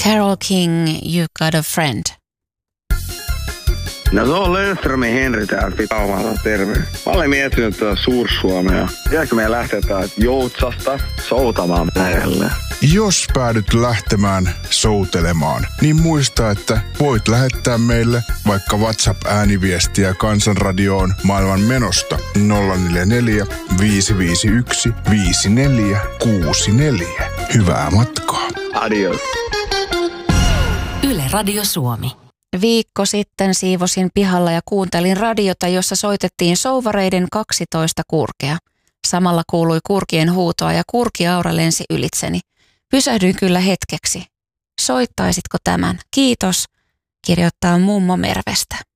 Carole King, You Got a Friend. No se on Löfströmin Henri täältä Pitaumalta, terve. Mä olen miettinyt tuota Suur-Suomea. Jääkö meidän lähteä täältä Joutsasta soutamaan merelle? Jos päädyt lähtemään soutelemaan, niin muista, että voit lähettää meille vaikka WhatsApp-ääniviestiä Kansanradioon maailman menosta 044 551 5464. Hyvää matkaa. Adios. Yle Radio Suomi. Viikko sitten siivosin pihalla ja kuuntelin radiota, jossa soitettiin Souvareiden 12 kurkea. Samalla kuului kurkien huutoa ja kurkiaura lensi ylitseni. Pysähdyin kyllä hetkeksi. Soittaisitko tämän? Kiitos, kirjoittaa mummo Mervestä.